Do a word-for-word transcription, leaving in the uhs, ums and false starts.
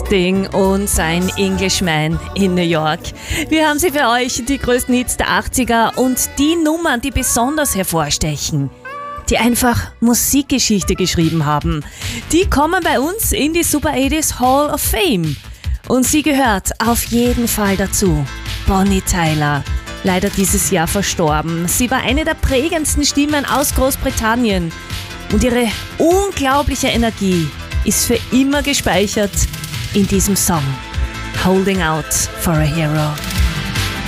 Sting und sein Englishman in New York. Wir haben sie für euch, die größten Hits der achtziger und die Nummern, die besonders hervorstechen, die einfach Musikgeschichte geschrieben haben. Die kommen bei uns in die Super achtziger Hall of Fame. Und sie gehört auf jeden Fall dazu. Bonnie Tyler, leider dieses Jahr verstorben. Sie war eine der prägendsten Stimmen aus Großbritannien. Und ihre unglaubliche Energie ist für immer gespeichert in diesem Song Holding Out for a Hero.